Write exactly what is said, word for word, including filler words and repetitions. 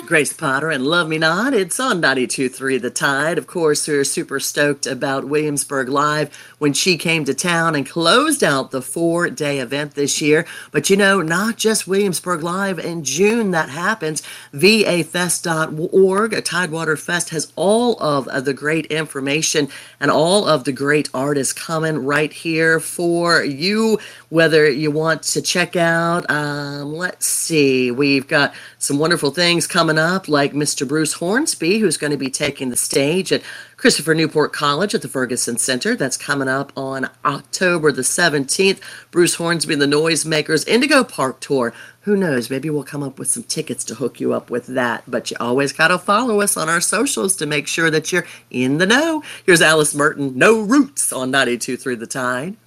Grace Potter and Love Me Not. It's on ninety-two point three The Tide. Of course, we're super stoked about Williamsburg Live when she came to town and closed out the four-day event this year. But you know, not just Williamsburg Live. In June, that happens. V A fest dot org, Tidewater Fest, has all of the great information and all of the great artists coming right here for you, whether you want to check out, um, let's see, we've got some wonderful things coming up, like Mister Bruce Hornsby, who's going to be taking the stage at Christopher Newport College at the Ferguson Center. That's coming up on October the seventeenth. Bruce Hornsby and the Noisemakers Indigo Park Tour. Who knows? Maybe we'll come up with some tickets to hook you up with that. But you always got to follow us on our socials to make sure that you're in the know. Here's Alice Merton, No Roots on ninety-two point three The Tide.